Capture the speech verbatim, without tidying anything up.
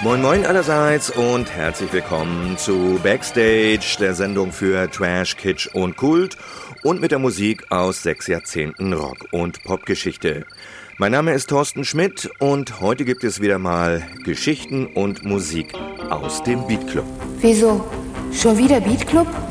Moin Moin allerseits und herzlich willkommen zu Backstage, der Sendung für Trash, Kitsch und Kult und mit der Musik aus sechs Jahrzehnten Rock- und Popgeschichte. Mein Name ist Thorsten Schmidt und heute gibt es wieder mal Geschichten und Musik aus dem Beat Club. Wieso? Schon wieder Beat Club?